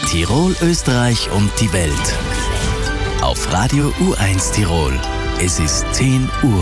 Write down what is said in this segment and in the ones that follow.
Tirol, Österreich und die Welt. Auf Radio U1 Tirol. Es ist 10 Uhr.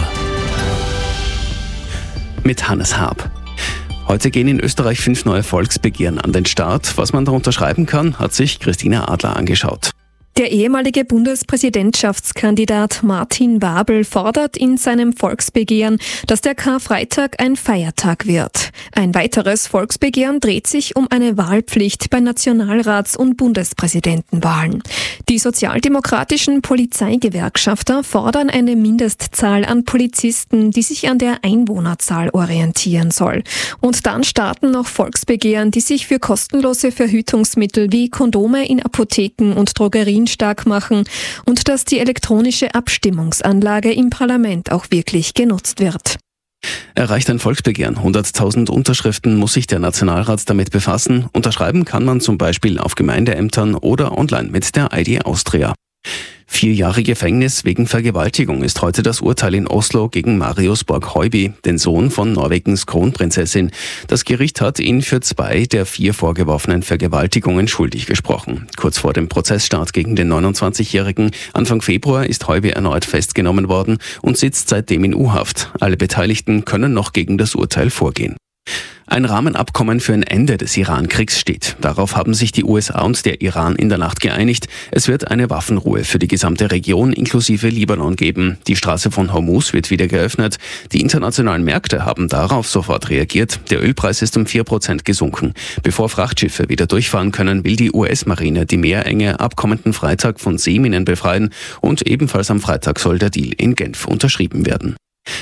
Mit Hannes Haab. Heute gehen in Österreich 5 neue Volksbegehren an den Start. Was man darunter schreiben kann, hat sich Christina Adler angeschaut. Der ehemalige Bundespräsidentschaftskandidat Martin Wabel fordert in seinem Volksbegehren, dass der Karfreitag ein Feiertag wird. Ein weiteres Volksbegehren dreht sich um eine Wahlpflicht bei Nationalrats- und Bundespräsidentenwahlen. Die sozialdemokratischen Polizeigewerkschafter fordern eine Mindestzahl an Polizisten, die sich an der Einwohnerzahl orientieren soll. Und dann starten noch Volksbegehren, die sich für kostenlose Verhütungsmittel wie Kondome in Apotheken und Drogerien stark machen und dass die elektronische Abstimmungsanlage im Parlament auch wirklich genutzt wird. Erreicht ein Volksbegehren 100.000 Unterschriften, muss sich der Nationalrat damit befassen. Unterschreiben kann man zum Beispiel auf Gemeindeämtern oder online mit der ID Austria. 4 Jahre Gefängnis wegen Vergewaltigung ist heute das Urteil in Oslo gegen Marius Borg-Høiby, den Sohn von Norwegens Kronprinzessin. Das Gericht hat ihn für 2 der 4 vorgeworfenen Vergewaltigungen schuldig gesprochen. Kurz vor dem Prozessstart gegen den 29-Jährigen Anfang Februar ist Høiby erneut festgenommen worden und sitzt seitdem in U-Haft. Alle Beteiligten können noch gegen das Urteil vorgehen. Ein Rahmenabkommen für ein Ende des Iran-Kriegs steht. Darauf haben sich die USA und der Iran in der Nacht geeinigt. Es wird eine Waffenruhe für die gesamte Region inklusive Libanon geben. Die Straße von Hormuz wird wieder geöffnet. Die internationalen Märkte haben darauf sofort reagiert. Der Ölpreis ist um 4% gesunken. Bevor Frachtschiffe wieder durchfahren können, will die US-Marine die Meerenge ab kommenden Freitag von Seeminen befreien. Und ebenfalls am Freitag soll der Deal in Genf unterschrieben werden.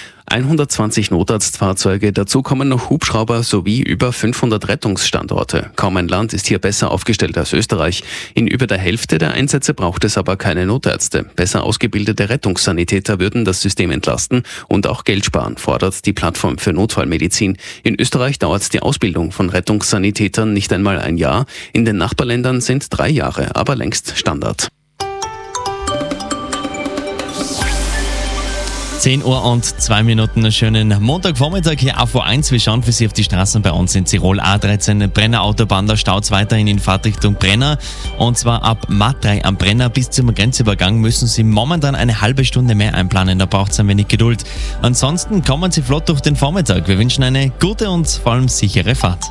120 Notarztfahrzeuge, dazu kommen noch Hubschrauber sowie über 500 Rettungsstandorte. Kaum ein Land ist hier besser aufgestellt als Österreich. In über der Hälfte der Einsätze braucht es aber keine Notärzte. Besser ausgebildete Rettungssanitäter würden das System entlasten und auch Geld sparen, fordert die Plattform für Notfallmedizin. In Österreich dauert die Ausbildung von Rettungssanitätern nicht einmal ein Jahr. In den Nachbarländern sind 3 Jahre, aber längst Standard. 10 Uhr und 2 Minuten, einen schönen Montagvormittag hier auf U1. Wir schauen für Sie auf die Straßen bei uns in Tirol. A13 Brenner Autobahn, da staut es weiterhin in Fahrtrichtung Brenner. Und zwar ab Matrei am Brenner bis zum Grenzübergang müssen Sie momentan eine halbe Stunde mehr einplanen. Da braucht es ein wenig Geduld. Ansonsten kommen Sie flott durch den Vormittag. Wir wünschen eine gute und vor allem sichere Fahrt.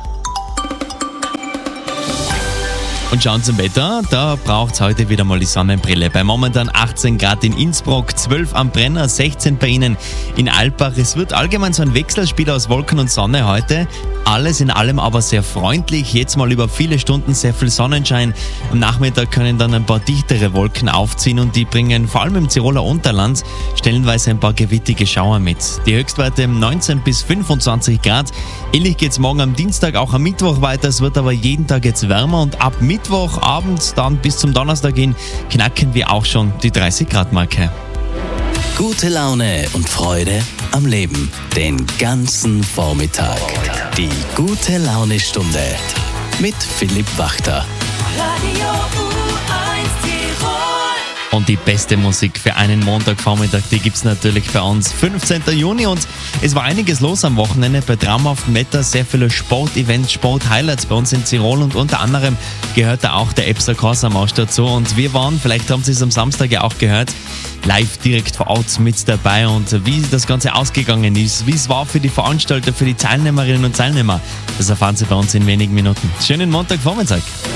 Und schauen zum Wetter, da braucht es heute wieder mal die Sonnenbrille. Bei momentan 18 Grad in Innsbruck, 12 am Brenner, 16 bei Ihnen in Alpbach. Es wird allgemein so ein Wechselspiel aus Wolken und Sonne heute. Alles in allem aber sehr freundlich. Jetzt mal über viele Stunden sehr viel Sonnenschein. Am Nachmittag können dann ein paar dichtere Wolken aufziehen und die bringen vor allem im Tiroler Unterland stellenweise ein paar gewittige Schauer mit. Die Höchstwerte 19 bis 25 Grad. Ähnlich geht es morgen am Dienstag, auch am Mittwoch weiter. Es wird aber jeden Tag jetzt wärmer und ab Mittwochabend dann bis zum Donnerstag hin knacken wir auch schon die 30 Grad Marke. Gute Laune und Freude am Leben. Den ganzen Vormittag. Die gute Laune-Stunde mit Philipp Wachter. Radio U1 Tirol. Und die beste Musik für einen Montagvormittag, die gibt's natürlich bei uns. 15. Juni und es war einiges los am Wochenende bei traumhaftem Wetter, sehr viele Sportevents, Sporthighlights bei uns in Tirol und unter anderem gehört da auch der Epser Corsa-Marsch dazu und wir waren, vielleicht haben Sie es am Samstag ja auch gehört, live direkt vor Ort mit dabei und wie das Ganze ausgegangen ist, wie es war für die Veranstalter, für die Teilnehmerinnen und Teilnehmer, das erfahren Sie bei uns in wenigen Minuten. Schönen Montagvormittag.